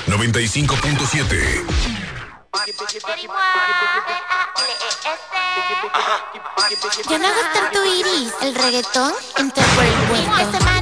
95.7. Ya no hagas tanto iris, el reggaetón entra por el hueco.